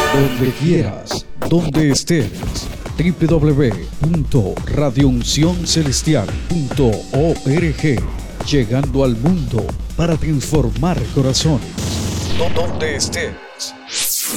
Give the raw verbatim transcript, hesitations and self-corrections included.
Donde quieras, donde estés. doble u doble u doble u punto radio unción celestial punto org. Llegando al mundo para transformar corazones. Donde estés.